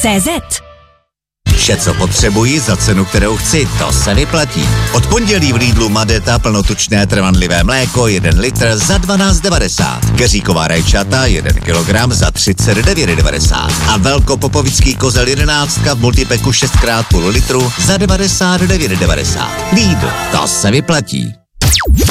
CZ. Vše, co potřebuji za cenu, kterou chci, to se vyplatí. Od pondělí v Lidlu Madeta plnotučné trvanlivé mléko 1 litr za 12,90. Keříková rajčata 1 kilogram za 39,90. A velkopopovický kozel 11 v multipeku 6x půl litru za 99,90. Lidl, to se vyplatí.